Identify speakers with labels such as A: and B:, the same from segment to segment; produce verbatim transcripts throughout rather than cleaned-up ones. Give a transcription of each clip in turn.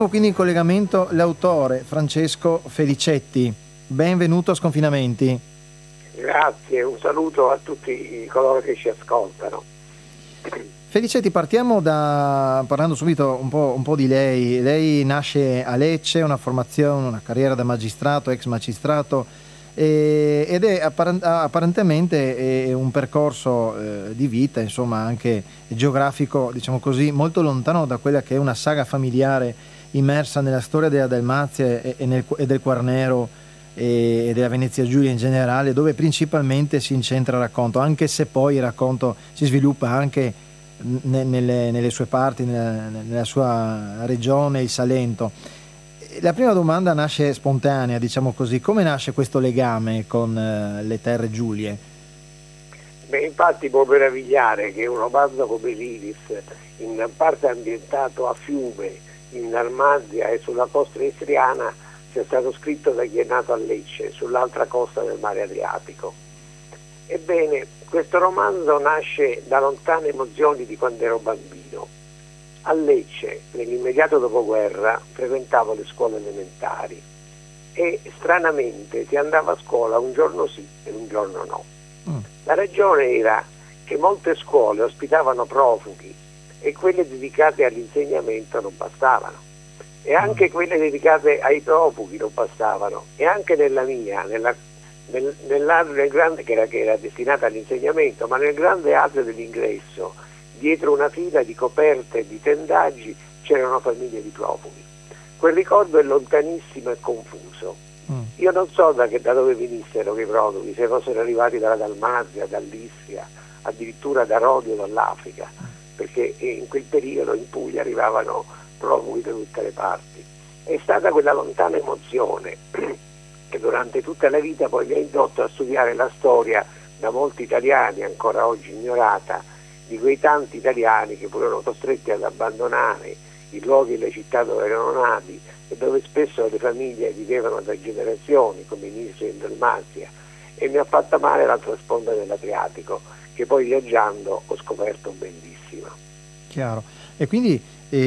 A: Quindi in collegamento l'autore Francesco Felicetti. Benvenuto a Sconfinamenti.
B: Grazie, un saluto a tutti coloro che ci ascoltano.
A: Felicetti, partiamo da parlando subito un po', un po' di lei. Lei nasce a Lecce, una formazione, una carriera da magistrato, ex magistrato, eh, ed è apparent- apparentemente è un percorso eh, di vita, insomma anche geografico, diciamo così, molto lontano da quella che è una saga familiare immersa nella storia della Dalmazia e, e, nel, e del Quarnero e della Venezia Giulia in generale, dove principalmente si incentra il racconto, anche se poi il racconto si sviluppa anche ne, nelle, nelle sue parti, nella, nella sua regione, il Salento. La prima domanda nasce spontanea, diciamo così: come nasce questo legame con uh, le terre giulie?
B: Beh, infatti può meravigliare che un romanzo come l'Iris, in parte ambientato a Fiume, in Dalmazia e sulla costa istriana, sia stato scritto da chi è nato a Lecce, sull'altra costa del mare Adriatico. Ebbene, questo romanzo nasce da lontane emozioni di quando ero bambino. A Lecce, nell'immediato dopoguerra, frequentavo le scuole elementari e stranamente si andava a scuola un giorno sì e un giorno no. Mm. La ragione era che molte scuole ospitavano profughi e quelle dedicate all'insegnamento non bastavano, e anche quelle dedicate ai profughi non bastavano, e anche nella mia, nella, nel, nell'area nel grande, che era, che era destinata all'insegnamento, ma nel grande atrio dell'ingresso, dietro una fila di coperte e di tendaggi, c'erano famiglie di profughi. Quel ricordo è lontanissimo e confuso. Mm. Io non so da, che, da dove venissero quei profughi, se fossero arrivati dalla Dalmazia, dall'Istria, addirittura da Rodi o dall'Africa, perché in quel periodo in Puglia arrivavano profughi da tutte le parti. È stata quella lontana emozione che durante tutta la vita poi mi ha indotto a studiare la storia da molti italiani, ancora oggi ignorata, di quei tanti italiani che furono costretti ad abbandonare i luoghi e le città dove erano nati e dove spesso le famiglie vivevano da generazioni, come in Istria e in Dalmazia, e mi ha fatta male l'altra sponda dell'Adriatico, che poi viaggiando ho scoperto bellissima.
A: Chiaro. E quindi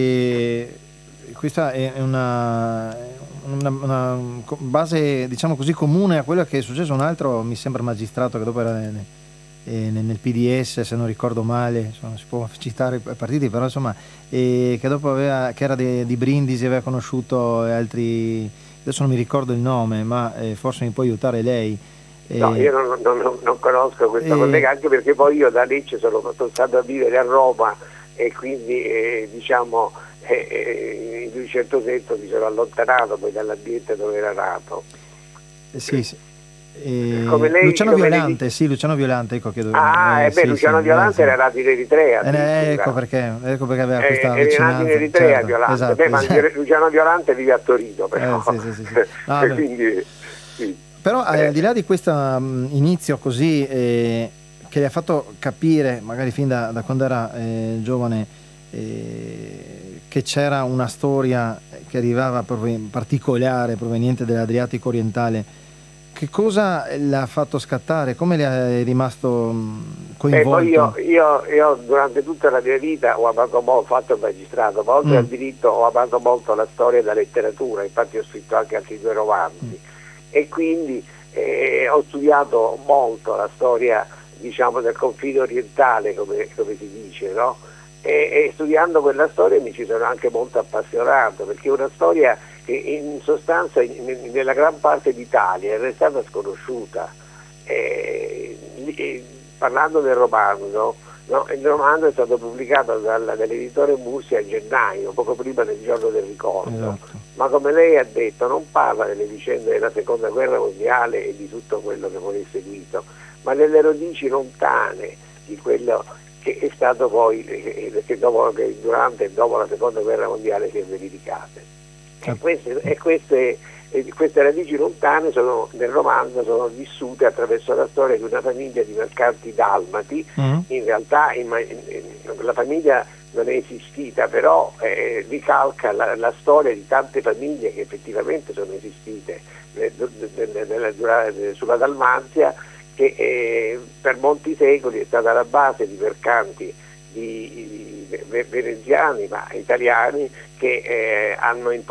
A: eh, questa è una, una, una base, diciamo così, comune a quello che è successo a un altro, mi sembra, magistrato che dopo era nel, nel P D S, se non ricordo male, insomma, si può citare i partiti, però insomma, eh, che dopo aveva, che era di, di Brindisi, aveva conosciuto altri, adesso non mi ricordo il nome, ma eh, forse mi può aiutare lei.
B: No, io non, non, non conosco questa
A: eh,
B: collega, anche perché poi io da Lecce sono, sono stato a vivere a Roma e quindi eh, diciamo eh, eh, in un certo senso mi sono allontanato poi dall'ambiente dove era nato.
A: Eh, sì, sì. Eh,
B: come lei,
A: Luciano
B: come
A: Violante,
B: lei...
A: sì, Luciano Violante, ecco che
B: Ah,
A: eh,
B: eh, beh,
A: sì,
B: Luciano
A: sì,
B: Violante
A: eh,
B: era nato in Eritrea.
A: Eh, ecco perché, ecco perché aveva questa
B: eh,
A: vicinanza.
B: Era nato in Eritrea,
A: certo,
B: Violante.
A: esatto,
B: Beh, ma
A: esatto.
B: Luciano Violante vive a Torino, però.
A: Eh, sì, sì, sì, sì. No,
B: Quindi, sì.
A: Però eh,
B: eh.
A: al di là di questo um, inizio così eh, che le ha fatto capire, magari fin da, da quando era eh, giovane, eh, che c'era una storia che arrivava proven- particolare, proveniente dell'Adriatico orientale, che cosa le ha fatto scattare? Come le è rimasto um, coinvolto?
B: Beh, poi io, io, io durante tutta la mia vita ho amato molto, ho fatto il magistrato, ma oltre mm. al diritto ho amato molto la storia e la letteratura, infatti ho scritto anche altri due romanzi. Mm. E quindi eh, ho studiato molto la storia, diciamo, del confine orientale, come, come si dice, no? E, e studiando quella storia mi ci sono anche molto appassionato, perché è una storia che in sostanza in, nella gran parte d'Italia è restata sconosciuta. E, e, parlando del romanzo, no? Il romanzo è stato pubblicato dal, dall'editore Mursia a gennaio, poco prima del giorno del ricordo. Esatto. Ma come lei ha detto, non parla delle vicende della seconda guerra mondiale e di tutto quello che poi è seguito, ma delle radici lontane di quello che è stato poi, che, dopo, che durante e dopo la seconda guerra mondiale si è verificate. E queste, e queste, e queste radici lontane sono, nel romanzo sono vissute attraverso la storia di una famiglia di mercanti dalmati. Mm. In realtà in, in, la famiglia non è esistita, però eh, ricalca la, la storia di tante famiglie che effettivamente sono esistite eh, sulla Dalmazia, che eh, per molti secoli è stata la base di mercanti di, di veneziani, ma italiani, che eh, hanno